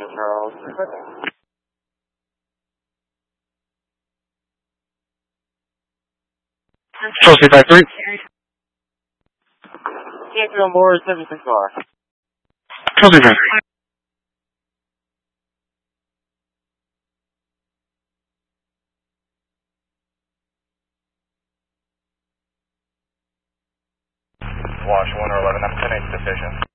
Charles. Charles 353. Can't do more 76 bar. Charles 353. Wash 1 or 11, I'm 10-8 decision.